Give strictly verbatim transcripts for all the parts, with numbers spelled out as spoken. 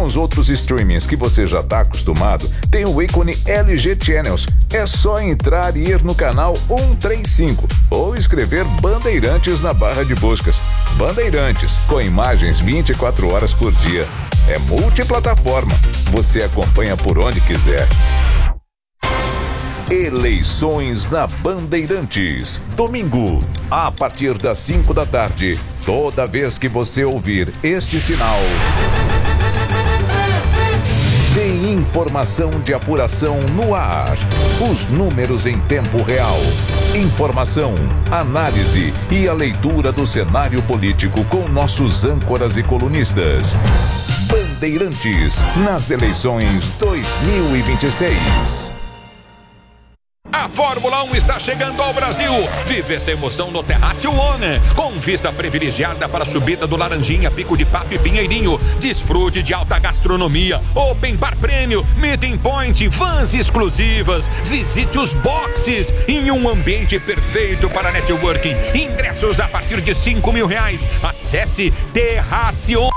os outros streamings que você já está acostumado, tem o ícone L G Channels. É só entrar e ir no canal cento e trinta e cinco ou escrever Bandeirantes na barra de buscas. Bandeirantes, com imagens vinte e quatro horas por dia. É multiplataforma. Você acompanha por onde quiser. Eleições na Bandeirantes. Domingo, a partir das cinco da tarde. Toda vez que você ouvir este sinal, tem informação de apuração no ar. Os números em tempo real. Informação, análise e a leitura do cenário político com nossos âncoras e colunistas. Bandeirantes nas eleições dois mil e vinte e seis. A Fórmula um está chegando ao Brasil. Vive essa emoção no Terrácio One, com vista privilegiada para a subida do Laranjinha, Pico de Papo e Pinheirinho. Desfrute de alta gastronomia, open bar prêmio, meeting point, vans exclusivas. Visite os boxes em um ambiente perfeito para networking. Ingressos a partir de cinco mil reais. Acesse Terrácio.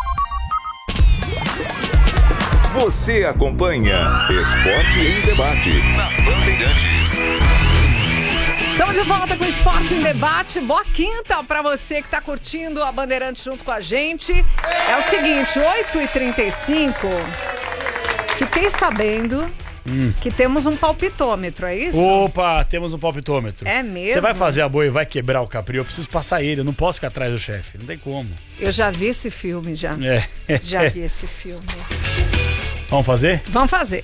Você acompanha Esporte em Debate na Bandeirantes. Estamos de volta com Esporte em Debate. Boa quinta para você que está curtindo a Bandeirantes junto com a gente. É o seguinte, oito e trinta e cinco, fiquei sabendo hum. que temos um palpitômetro, é isso? Opa, temos um palpitômetro. É mesmo? Você vai fazer a boa e vai quebrar o Capri, eu preciso passar ele, eu não posso ficar atrás do chefe, não tem como. Eu já vi esse filme, já. É. Já vi esse filme. Vamos fazer? Vamos fazer.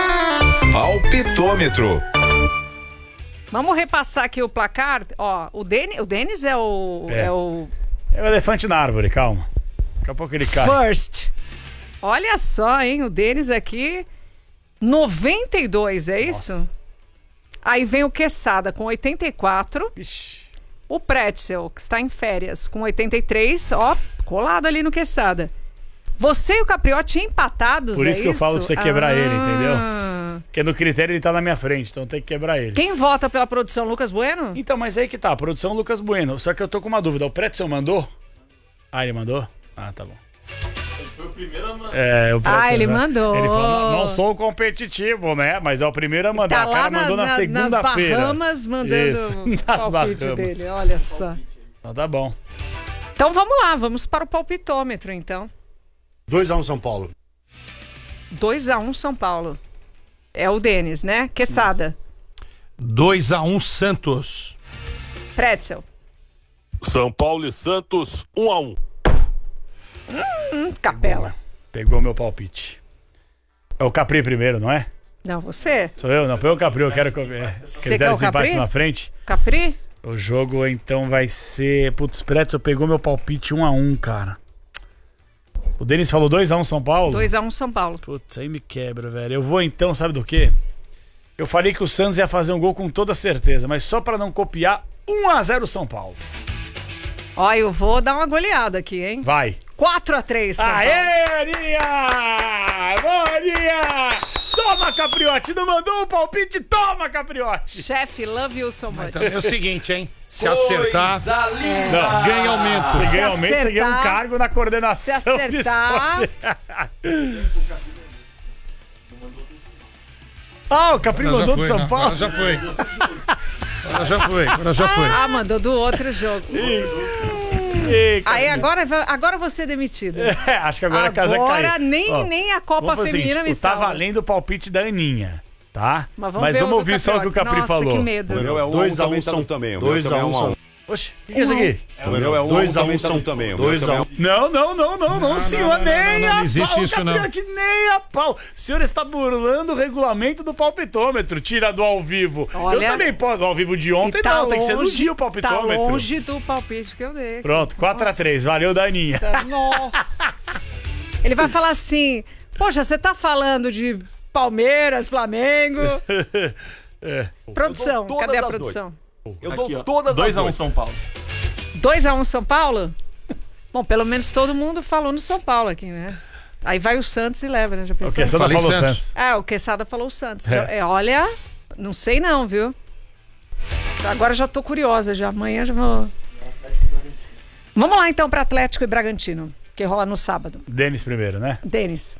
Palpitômetro. Vamos repassar aqui o placar. Ó, o Denis, o Denis é o... É. É o... É o elefante na árvore, calma. Daqui a pouco ele cai. First. Olha só, hein? O Denis aqui, noventa e dois, é isso? Nossa. Aí vem o Quesada com oitenta e quatro. Ixi. O Pretzel, que está em férias, com oitenta e três. Ó, colado ali no Quesada. Você e o Capriotti empatados, Por isso é que eu isso? falo pra você quebrar ah. ele, entendeu? Porque no critério ele tá na minha frente, então tem que quebrar ele. Quem vota pela produção, Lucas Bueno? Então, mas aí que tá, a produção Lucas Bueno. Só que eu tô com uma dúvida, o Pretzel mandou? Ah, ele mandou? Ah, tá bom. Ele foi o primeiro a mandar. É, o Pretzel, ah, ele né? mandou. Ele falou, não sou competitivo, né? Mas é o primeiro a mandar. Tá o cara lá mandou na, na, segunda-feira. nas Bahamas, mandando Isso, o nas palpite Bahamas. dele, olha só. Então tá bom. Então vamos lá, vamos para o palpitômetro, então. dois a um São Paulo. dois a um São Paulo. É o Denis, né? Quesada. dois a um Santos. Pretzel. São Paulo e Santos, um a um. Hum, Capela. Pegou meu palpite. É o Capri primeiro, não é? Não, você. Sou eu? Não, pegou o Capri, eu quero que eu... É, Você quer o Capri? na frente. Capri? O jogo então vai ser... Putz, Pretzel pegou meu palpite um a um, cara. O Denis falou dois a um São Paulo? dois a um São Paulo. Putz, aí me quebra, velho. Eu vou então, sabe do quê? Eu falei que o Santos ia fazer um gol com toda certeza, mas só pra não copiar, um a zero São Paulo. Ó, eu vou dar uma goleada aqui, hein? Vai. quatro a três São Paulo. Aê, Aninha! Boa, Aninha! Toma, Capriotti! Não mandou o palpite? Toma, Capriotti! Chefe, love you so much. Então é o seguinte, hein? Se acertar, É. não, ganha aumento. Você Se ganha aumento, você ganha um acertar- cargo na coordenação. Se acertar... de Ah, o Capri Agora mandou já de foi, São não, Paulo? agora já foi. Agora já foi, agora já foi. Ah, mandou do outro jogo. Ih, Aí Capri. agora, vai- agora você é demitido. É, acho que agora, a casa caiu. Agora nem, Ó, nem a Copa vamos fazer o Feminina seguinte, me Tá salva. valendo o palpite da Aninha, tá? Mas vamos, ver vamos o do ouvir só o que o Capri Nossa, falou. que medo. meu é um dois a um São também. dois a um São Oxe, o que é isso aqui? O meu é um dois a um São também. dois a um Não, não, não, não, não, senhor, não, não, nem não, não, a não existe pau, isso, não. Capriotti, nem a pau. O senhor está burlando o regulamento do palpitômetro, tira do ao vivo. Olha, eu também posso, ao vivo de ontem E tá não, tem que ser no longe- dia o palpitômetro. Tá longe do palpite que eu dei. Pronto, quatro a três, valeu, Daninha. Nossa. Ele vai falar assim, poxa, você tá falando de Palmeiras, Flamengo... É. Produção, todas cadê a as produção? Eu dou todas as duas. São Paulo. dois a um São Paulo? Bom, pelo menos todo mundo falou no São Paulo aqui, né? Aí vai o Santos e leva, né? Já O pensou? Quesada Falei falou Santos. Santos. Ah, o Quesada falou o Santos. É. É, olha, não sei não, viu? Agora já tô curiosa, já amanhã já vou... Vamos lá então para Atlético e Bragantino, que rola no sábado. Denis primeiro, né? Denis.